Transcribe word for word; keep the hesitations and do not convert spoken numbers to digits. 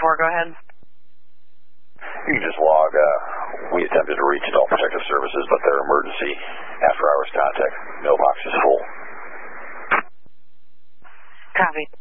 four, go ahead. You can just log, uh, we attempted to reach Adult Protective Services, but their emergency after-hours contact mailbox is full. Copy.